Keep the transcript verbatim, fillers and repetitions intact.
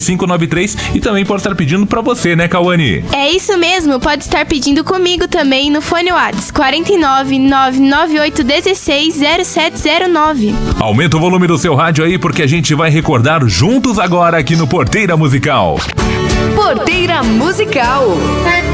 cinco nove três e também pode estar pedindo pra você, né, Cauane? É isso mesmo, pode estar pedindo comigo também no fone WhatsApp quatro nove nove nove oito um seis zero sete zero nove. Aumenta o volume do seu rádio aí porque a gente vai recordar juntos agora aqui no Porteira Musical. Porteira Musical.